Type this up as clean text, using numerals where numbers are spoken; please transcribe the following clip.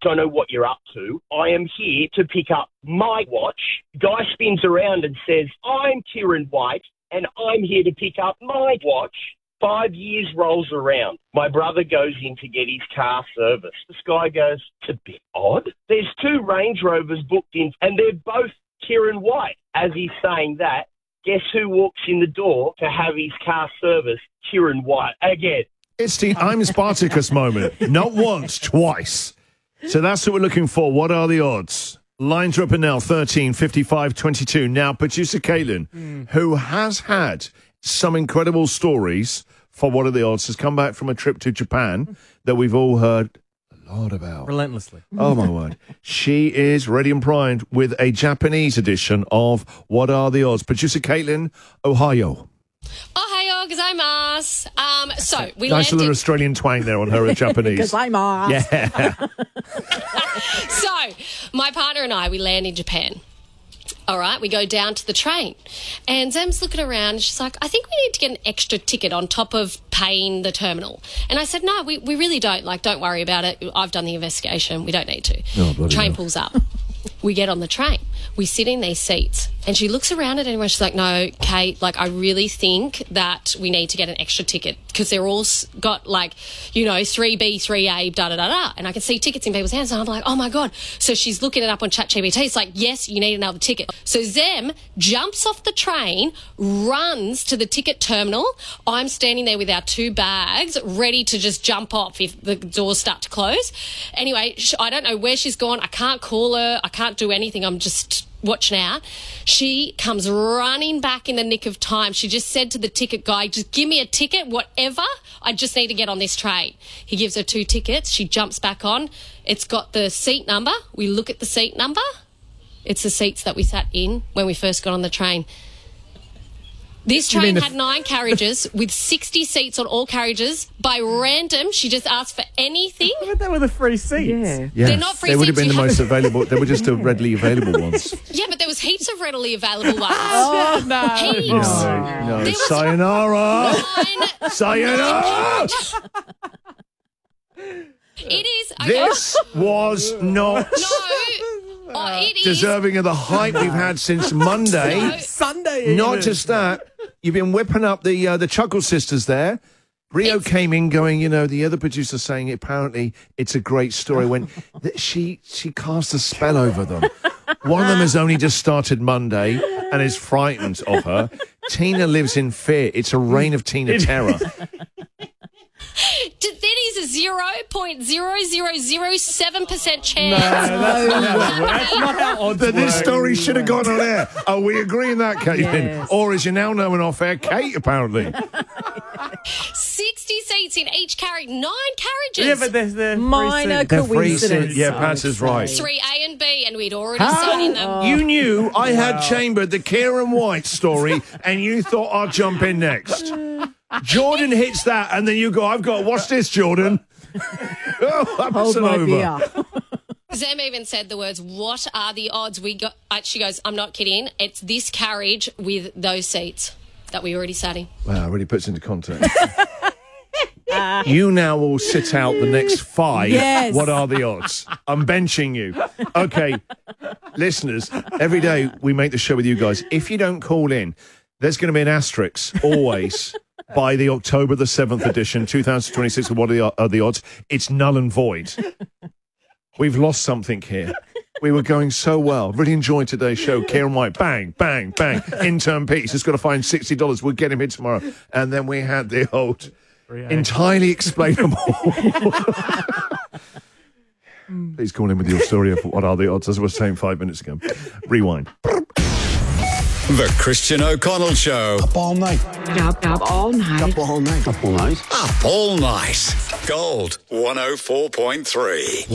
don't know what you're up to. I am here to pick up my watch. Guy spins around and says, I'm Kieran White, and I'm here to pick up my watch. 5 years rolls around. My brother goes in to get his car serviced. This guy goes, it's a bit odd. There's 2 Range Rovers booked in, and they're both Kieran White. As he's saying that, guess who walks in the door to have his car serviced? Kieran White again. It's the I'm Spartacus moment. Not once, twice. So that's what we're looking for. What are the odds? Lines are up and now, 13, 55, 22. Now, producer Caitlin, who has had some incredible stories for What Are the Odds, has come back from a trip to Japan that we've all heard a lot about. Relentlessly. Oh, my word. She is ready and primed with a Japanese edition of What Are the Odds? Producer Caitlin, Ohio. Ohayo gozaimasu. So we Nice little landed. Australian twang there on her Japanese. Gozaimasu. Yeah. So my partner and I, we land in Japan. All right, we go down to the train, and Zem's looking around, and she's like, I think we need to get an extra ticket on top of paying the terminal. And I said, no, we really don't. Like, don't worry about it. I've done the investigation. We don't need to. Train pulls up. We get on the train. We sit in these seats, and she looks around at everyone. She's like, no, Kate, like, I really think that we need to get an extra ticket because they're all got, like, 3B, 3A, da-da-da-da. And I can see tickets in people's hands, and I'm like, oh, my God. So she's looking it up on ChatGPT. It's like, yes, you need another ticket. So Zem jumps off the train, runs to the ticket terminal. I'm standing there with our 2 bags, ready to just jump off if the doors start to close. Anyway, I don't know where she's gone. I can't call her. I can't do anything. I'm just watching out. She comes running back in the nick of time. She just said to the ticket guy, just give me a ticket, whatever. I just need to get on this train. He gives her 2 tickets. She jumps back on. It's got the seat number. We look at the seat number. It's the seats that we sat in when we first got on the train. This train had 9 carriages with 60 seats on all carriages. By random, she just asked for anything. I bet they were the free seats. Yeah. Yes. They're not free They would have seats. been the You most available. They were just the readily available ones. Yeah, but there was heaps of readily available ones. Oh, no. Heaps. No. There was Sayonara. 9 Sayonara. It is. This was not It is. deserving of the hype we've had since Monday. Sunday. Not even. just that, you've been whipping up the Chuckle Sisters there. Rio came in going, the other producer saying apparently it's a great story when she cast a spell over them. One of them has only just started Monday and is frightened of her. Tina lives in fear. It's a reign of Tina terror. That is a 0.0007% chance. That's not how odds That this work. story should have gone on air. Are we agreeing that, Caitlin? Yes. Or as you now know in off-air, Kate, apparently. 60 seats in each carriage, 9 carriages. Yeah, but there's the Minor They're free coincidence. seats. Yeah, Pats is right. 3A and B, and we'd already sat in them. You knew I had chambered the Kieran White story, and you thought I'd jump in next. Jordan hits that, and then you go, I've got, what's this, Jordan? Oh, Hold my beer. Zem even said the words, what are the odds we got? She goes, I'm not kidding. It's this carriage with those seats that we already sat in. Wow, really puts into context. You now will sit out the next 5. Yes. What are the odds? I'm benching you. Okay, listeners, every day we make the show with you guys. If you don't call in, there's going to be an asterisk always by the October the 7th edition, 2026 of What Are the Odds? It's null and void. We've lost something here. We were going so well. Really enjoyed today's show. Kieran White, bang, bang, bang. Intern Pete, just got to find $60. We'll get him here tomorrow. And then we had the old entirely explainable. Please call in with your story of What Are the Odds, as I was saying 5 minutes ago. Rewind. The Christian O'Connell Show. Up all night. Up all night. Up all night. Up all night. Up all night. Gold 104.3.